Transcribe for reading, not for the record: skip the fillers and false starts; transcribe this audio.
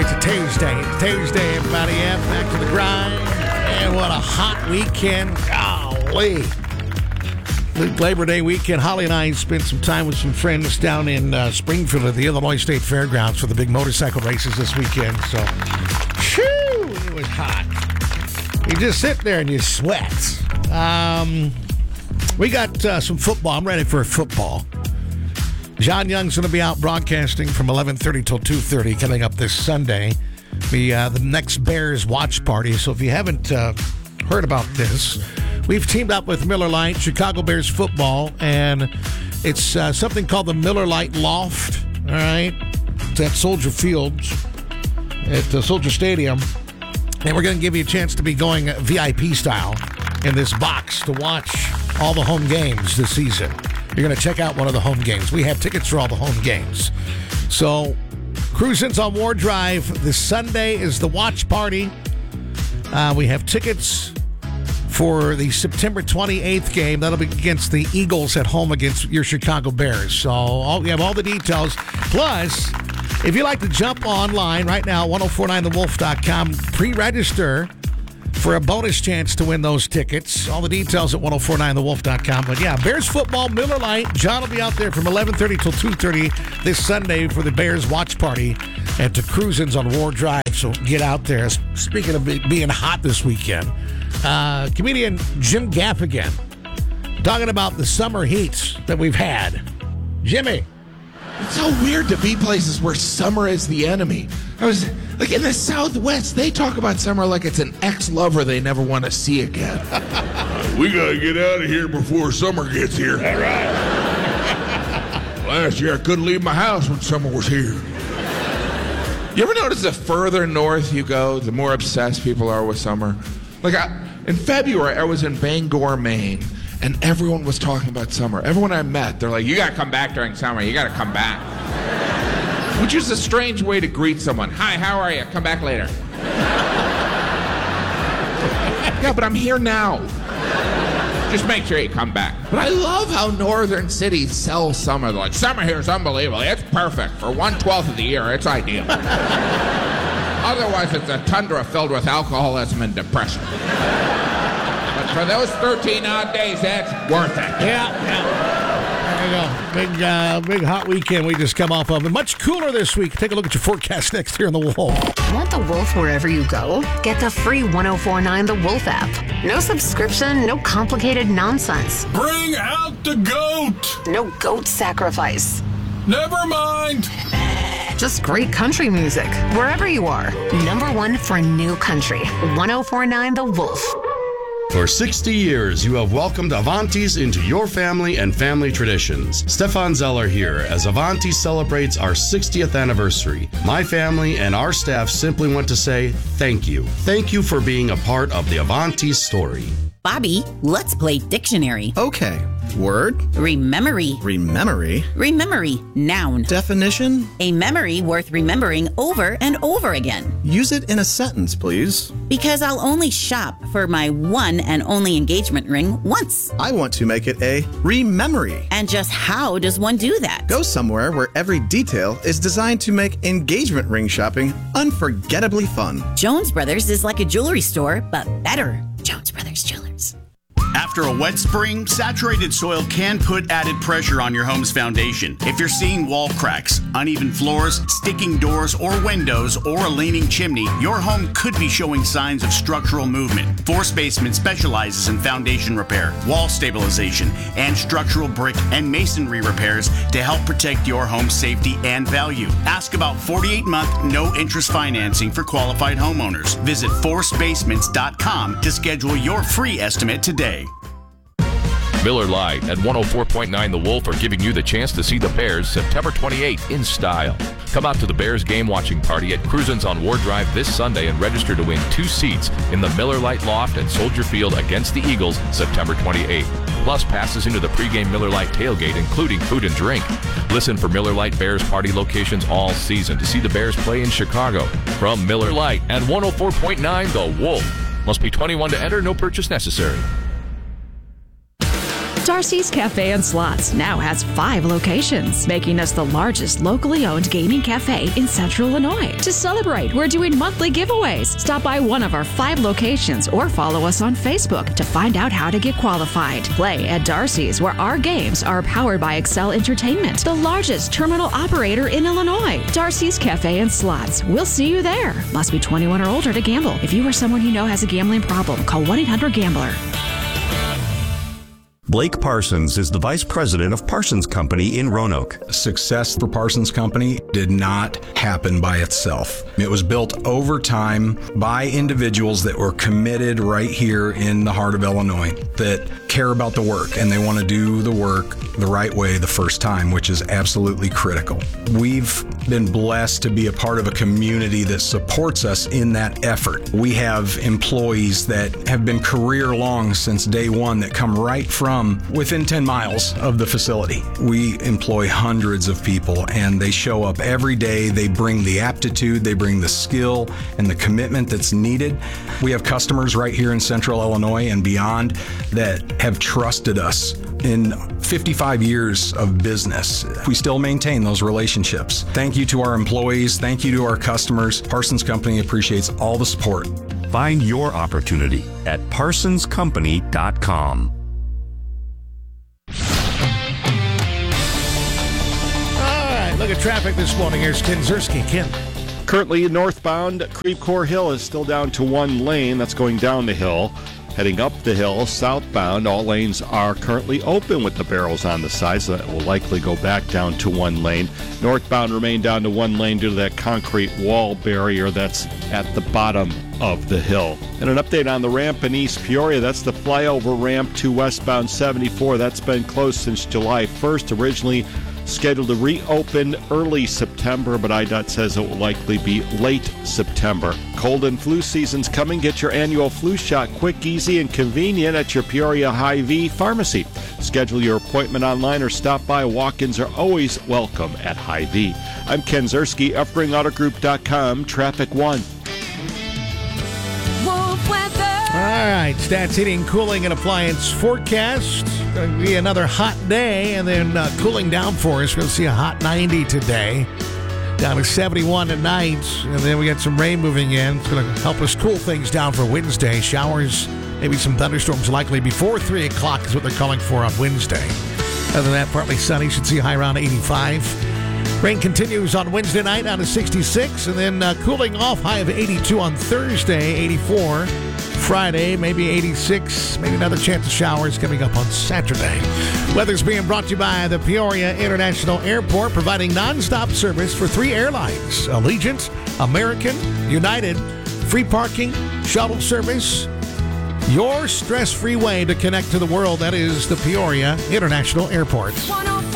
It's a Tuesday. Tuesday, everybody. Yeah, back to the grind. And what a hot weekend. Golly. Labor Day weekend. Holly and I spent some time with some friends down in Springfield at the Illinois State Fairgrounds for the big motorcycle races this weekend. So, it was hot. You just sit there and you sweat. We got some football. I'm ready for football. John Young's going to be out broadcasting from 11:30 till 2:30 coming up this Sunday. The next Bears watch party. So if you haven't heard about this, we've teamed up with Miller Lite, Chicago Bears football, and it's something called the Miller Lite Loft. All right, it's at Soldier Field, at Soldier Stadium, and we're going to give you a chance to be going VIP style in this box to watch all the home games this season. You're going to check out one of the home games. We have tickets for all the home games. So, Cruisins on War Drive. This Sunday is the watch party. We have tickets for the September 28th game. That'll be against the Eagles at home against your Chicago Bears. So, we have all the details. Plus, if you'd like to jump online right now, 1049thewolf.com, pre-register for a bonus chance to win those tickets. All the details at 1049thewolf.com. But yeah, Bears football, Miller Lite. John will be out there from 11:30 till 2:30 this Sunday for the Bears watch party and to Cruisins on War Drive. So get out there. Speaking of being hot this weekend, comedian Jim Gaffigan talking about the summer heats that we've had. Jimmy. It's so weird to be places where summer is the enemy. I was like in the Southwest, they talk about summer like it's an ex-lover they never want to see again. We gotta get out of here before summer gets here. All right. Last year I couldn't leave my house when summer was here. You ever notice the further north you go, the more obsessed people are with summer? Like in February, I was in Bangor, Maine, and everyone was talking about summer. Everyone I met, they're like, you gotta come back during summer. You gotta come back. Which is a strange way to greet someone. Hi, how are you? Come back later. Yeah, but I'm here now. Just make sure you come back. But I love how northern cities sell summer. They're like, summer here is unbelievable. It's perfect. For 1/12 of the year, it's ideal. Otherwise, it's a tundra filled with alcoholism and depression. But for those 13 odd days, that's worth it. Yeah. There you go. Big hot weekend we just come off of. And much cooler this week. Take a look at your forecast next here on The Wolf. Want The Wolf wherever you go? Get the free 1049 The Wolf app. No subscription, no complicated nonsense. Bring out the goat! No goat sacrifice. Never mind! Just great country music, wherever you are. Number one for new country. 1049 The Wolf. For 60 years, you have welcomed Avantis into your family and family traditions. Stefan Zeller here as Avanti celebrates our 60th anniversary. My family and our staff simply want to say thank you. Thank you for being a part of the Avanti story. Bobby, let's play dictionary. Okay. Word. Rememory. Rememory. Rememory. Noun. Definition. A memory worth remembering over and over again. Use it in a sentence, please. Because I'll only shop for my one and only engagement ring once. I want to make it a rememory. And just how does one do that? Go somewhere where every detail is designed to make engagement ring shopping unforgettably fun. Jones Brothers is like a jewelry store, but better. Jones Brothers Jewelers. After a wet spring, saturated soil can put added pressure on your home's foundation. If you're seeing wall cracks, uneven floors, sticking doors or windows, or a leaning chimney, your home could be showing signs of structural movement. Force Basement specializes in foundation repair, wall stabilization, and structural brick and masonry repairs to help protect your home's safety and value. Ask about 48-month no-interest financing for qualified homeowners. Visit forcebasements.com to schedule your free estimate today. Miller Lite and 104.9 The Wolf are giving you the chance to see the Bears September 28th in style. Come out to the Bears game watching party at Cruisins on War Drive this Sunday and register to win 2 seats in the Miller Lite Loft and Soldier Field against the Eagles September 28th. Plus passes into the pregame Miller Lite tailgate, including food and drink. Listen for Miller Lite Bears party locations all season to see the Bears play in Chicago. From Miller Lite and 104.9 The Wolf. Must be 21 to enter, no purchase necessary. Darcy's Cafe and Slots now has 5 locations, making us the largest locally owned gaming cafe in Central Illinois. To celebrate, we're doing monthly giveaways. Stop by one of our 5 locations or follow us on Facebook to find out how to get qualified. Play at Darcy's, where our games are powered by Excel Entertainment, the largest terminal operator in Illinois. Darcy's Cafe and Slots. We'll see you there. Must be 21 or older to gamble. If you or someone you know has a gambling problem, call 1-800-GAMBLER. Blake Parsons is the Vice President of Parsons Company in Roanoke. Success for Parsons Company did not happen by itself. It was built over time by individuals that were committed right here in the heart of Illinois, that care about the work and they want to do the work the right way the first time, which is absolutely critical. We've been blessed to be a part of a community that supports us in that effort. We have employees that have been career long since day one that come right from within 10 miles of the facility. We employ hundreds of people and they show up every day. They bring the aptitude, they bring the skill and the commitment that's needed. We have customers right here in Central Illinois and beyond that have trusted us in 55 years of business. We still maintain those relationships. Thank you to our employees. Thank you to our customers. Parsons Company appreciates all the support. Find your opportunity at parsonscompany.com. Look at traffic this morning. Here's Ken Ziersky. Ken. Currently northbound, Creve Coeur Hill is still down to 1 lane. That's going down the hill. Heading up the hill, southbound, all lanes are currently open with the barrels on the side, so that will likely go back down to 1 lane. Northbound remain down to 1 lane due to that concrete wall barrier that's at the bottom of the hill. And an update on the ramp in East Peoria. That's the flyover ramp to westbound 74. That's been closed since July 1st. Originally scheduled to reopen early September, but IDOT says it will likely be late September. Cold and flu season's coming. Get your annual flu shot quick, easy, and convenient at your Peoria Hy-Vee pharmacy. Schedule your appointment online or stop by. Walk-ins are always welcome at Hy-Vee. I'm Ken Ziersky, EffringAutoGroup.com, Traffic 1. All right, Stats Heating, Cooling, and Appliance forecast. Going to be another hot day, and then cooling down for us. We'll see a hot 90 today, down to 71 tonight, and then we got some rain moving in. It's going to help us cool things down for Wednesday. Showers, maybe some thunderstorms likely before 3 o'clock is what they're calling for on Wednesday. Other than that, partly sunny. Should see a high around 85. Rain continues on Wednesday night down to 66, and then cooling off, high of 82 on Thursday, 84. Friday, maybe 86, maybe another chance of showers coming up on Saturday. Weather's being brought to you by the Peoria International Airport, providing nonstop service for 3 airlines: Allegiant, American, United. Free parking, shuttle service. Your stress-free way to connect to the world. That is the Peoria International Airport.